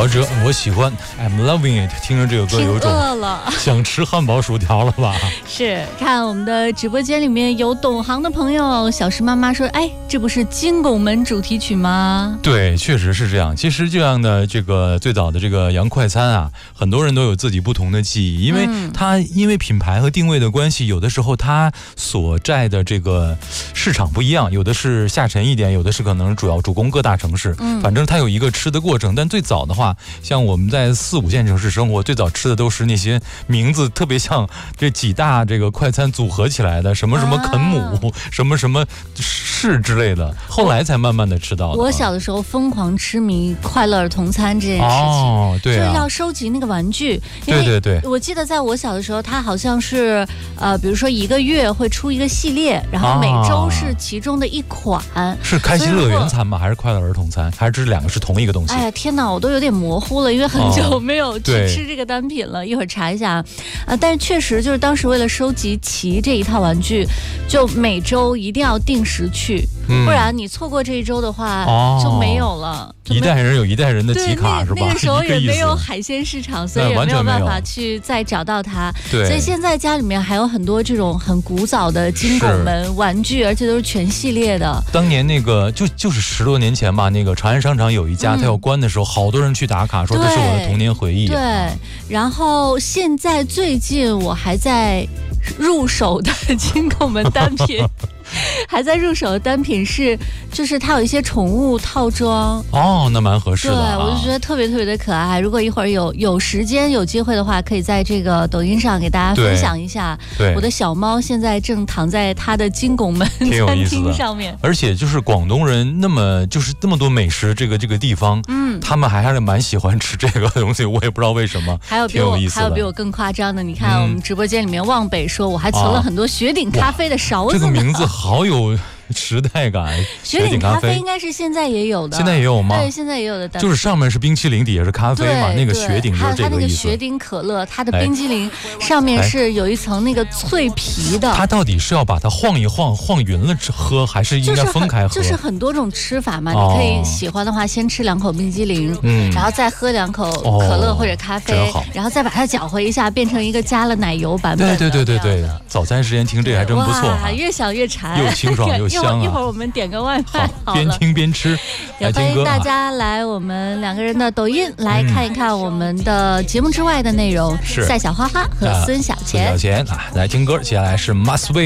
陶喆，我喜欢 I'm loving it， 听着这个歌有种饿了想吃汉堡薯条了吧？ 是，看我们的直播间里面有懂行的朋友，小石妈妈说，哎，这不是金拱门主题曲吗？ 对，确实是这样。其实这样的这个最早的这个洋快餐啊，很多人都有自己不同的记忆，因为品牌和定位的关系，有的时候它所在的这个市场不一样，有的是下沉一点，有的是可能主要主攻各大城市，反正它有一个吃的过程。但最早的话，像我们在4、5线城市生活，最早吃的都是那些名字特别像这几大这个快餐组合起来的，什么什么肯姆，什么什么士之类的，后来才慢慢的吃到的。 我小的时候疯狂痴迷快乐儿童餐这件事情， 对啊， 就是要收集那个玩具。 对， 我记得在我小的时候，它好像是比如说1个月会出一个系列，然后每周是其中的一款。 是开心乐园餐吗？还是快乐儿童餐？还是这2个是同一个东西？ 哎呀天哪，我都有点模糊了，因为很久没有去吃这个单品了，一会儿查一下但是确实就是当时为了收集齐这一套玩具，就每周一定要定时去，不然你错过这一周的话就没有了。 一代人有一代人的集卡是吧？ 那个时候也没有海鲜市场，所以也没有办法去再找到它。 对， 所以现在家里面还有很多这种很古早的金拱门玩具，而且都是全系列的。 当年那个就是10多年前吧，那个长安商场有一家，它要关的时候，好多人去打卡，说这是我的童年回忆。 对，然后现在最近我还在入手的金拱门单品。还在入手的单品就是它有一些宠物套装那蛮合适的。 对，我就觉得特别特别的可爱。如果一会儿有时间有机会的话，可以在这个抖音上给大家分享一下。对，我的小猫现在正躺在它的金拱门餐厅上面。 而且就是广东人那么多美食这个地方，他们还是蛮喜欢吃这个东西，我也不知道为什么。 还有比我更夸张的，你看我们直播间里面望北说，我还存了很多雪顶咖啡的勺子呢。 这个名字好有时代感。 雪顶咖啡应该是现在也有的。 现在也有吗？ 对，现在也有的。 就是上面是冰淇淋，底下是咖啡嘛，那个雪顶就是这个意思。 它那个雪顶可乐，它的冰淇淋上面是有一层那个脆皮的。 它到底是要把它晃一晃，晃匀了喝，还是应该分开喝？ 就是很多种吃法嘛。你可以喜欢的话，先吃2口冰激凌，然后再喝2口可乐或者咖啡，然后再把它搅和一下，变成一个加了奶油版本的。 对，早餐时间听这个还真不错。 哇，越想越馋， 又清爽又香一会儿我们点个外卖好了， 边听边吃。 也欢迎大家来我们2个人的抖音来看一看我们的节目之外的内容。赛小花花和孙小钱来听歌，接下来是 Must Wait。